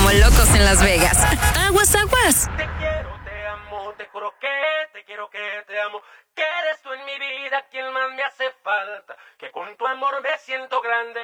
como locos en Las Vegas. Aguas, aguas. Te quiero, te amo, te juro que te quiero, que te amo. Que eres tú en mi vida quien más me hace falta. Que con tu amor me siento grande.